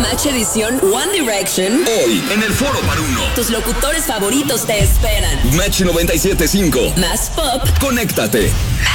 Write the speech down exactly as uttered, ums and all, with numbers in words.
Match Edición One Direction. Hoy, en el Foro Paruno. Tus locutores favoritos te esperan. Match noventa y siete punto cinco. Más pop. Conéctate.